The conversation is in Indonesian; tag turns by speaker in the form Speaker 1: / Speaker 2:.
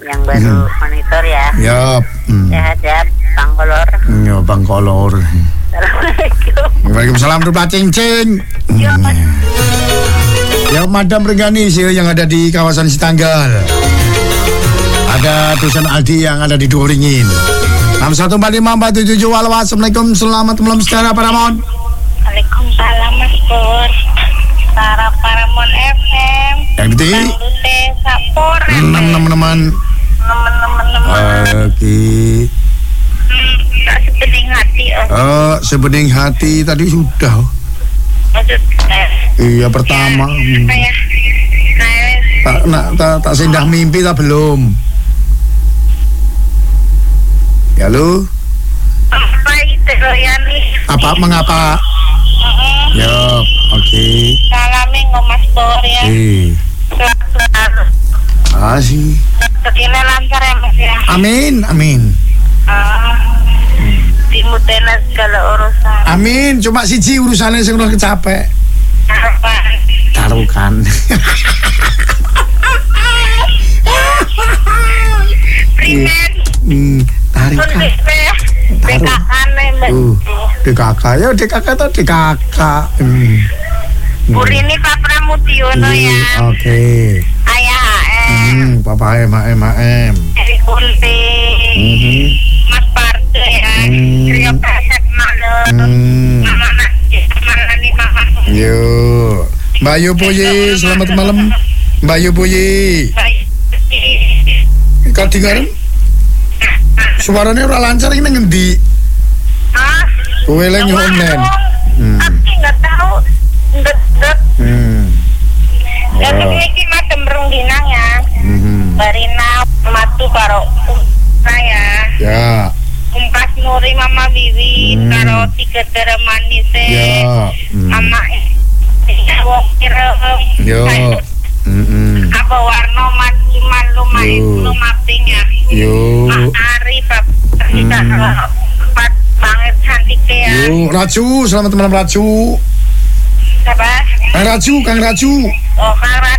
Speaker 1: yang baru monitor ya.
Speaker 2: Yap.
Speaker 1: Sehat ya, Bang Kolor.
Speaker 2: Ya, Bang Kolor.
Speaker 1: Assalamualaikum.
Speaker 2: Waalaikumsalam tuh Pak Cincin. Ya, Madam Renggani sih yang ada di kawasan Sitanggal. Ada Dusun Aldi yang ada di Duringin. 6145477. Assalamualaikum, selamat malam secara Paramon.
Speaker 1: Waalaikumsalam Mas Pur. Para Paramon FM.
Speaker 2: Yang di
Speaker 1: Sapor.
Speaker 2: teman-teman. Oke.
Speaker 1: Tak sebening hati.
Speaker 2: Sebening hati tadi sudah. Iya pertama. Tak sendah mimpi tak belum. Ya lu? Apa mengapa? Ya, oke.
Speaker 1: Salamin Mas Pur ya. Selalu.
Speaker 2: Asih.
Speaker 1: Rezekinya lancar ya Mas ya.
Speaker 2: Amin.
Speaker 1: Dimudahkan segala urusan.
Speaker 2: Amin. Cuma siji urusannya sing udah kecapek.
Speaker 1: Apa?
Speaker 2: Tarukan.
Speaker 1: Primer.
Speaker 2: Tarukan.
Speaker 1: DKK nih Mbak.
Speaker 2: DKK ya DKK atau DKK.
Speaker 1: Burini Pak Pramudiono ya.
Speaker 2: Oke.
Speaker 1: Ayah AM.
Speaker 2: Papa AM.
Speaker 1: Dari Kunti. Mas Pardo ya. Trio Pesek Malam. Mama Nasjid. Malani Mama.
Speaker 2: Yo. Mbak Yupuyi, selamat malam. Mbak Yupuyi. Kadingan suaranya ora lancar ini ngendi? Kowe lagi online.
Speaker 1: Aku nggak tahu. Ndet. Ya iki madem rungginang ya. Barina matu karo saya.
Speaker 2: Ya.
Speaker 1: Kumpas Nuri Mama Wiwi karo tiga dara manis Mama wong ireng.
Speaker 2: Yo.
Speaker 1: Apa warna cuman lumating ya.
Speaker 2: Yo.
Speaker 1: Ari Pak. Empat banget cantik ya.
Speaker 2: Yo, Raju, selamat malam Raju.
Speaker 1: Siapa?
Speaker 2: Kang Raju.
Speaker 1: Oh, Kang